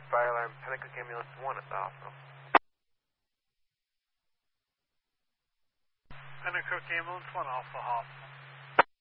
Fire alarm, Pinnacle Ambulance 1 at the hospital. Pinnacle Ambulance 1, Alpha Hospital.